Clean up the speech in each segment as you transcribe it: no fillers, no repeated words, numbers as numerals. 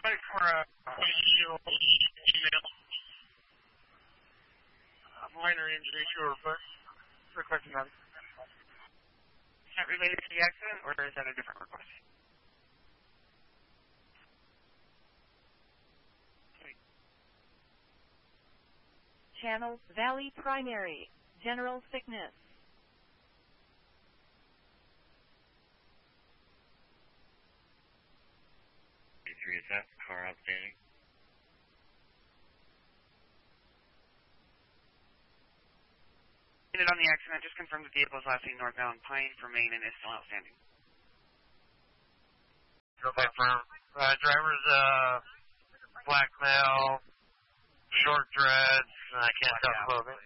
for a email, minor injury to her foot. Requesting that. Is that related to the accident, or is that a different request? Channel Valley Primary, general sickness. Is that car outstanding? On the accident, just confirm the vehicle's last seen northbound Pine for Maine and is still outstanding. Confirm. Driver's black male, short dreads, and I can't tell clothing.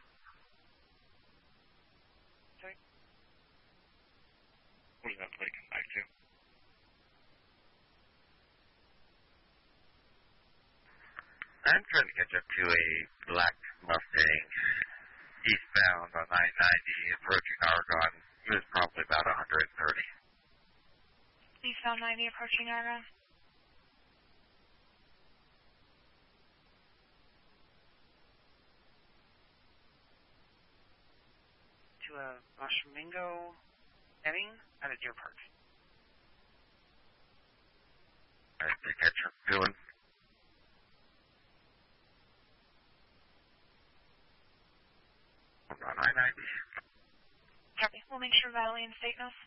Okay. What does that plate come back to? I'm trying to catch up to a black Mustang eastbound on 990 approaching Argonne. He was probably about 130. Eastbound 90 approaching Argonne. To a Washomingo heading out of Deer Park. I think that's what I'm doing. On 990. Copy. We'll make sure Valley and State knows.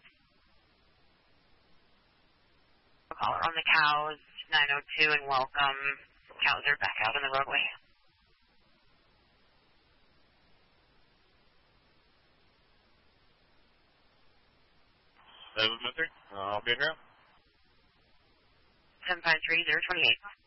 Caller on the cows, 902 and welcome. Cows are back out on the roadway. 7-3. I'll be here. 753-028.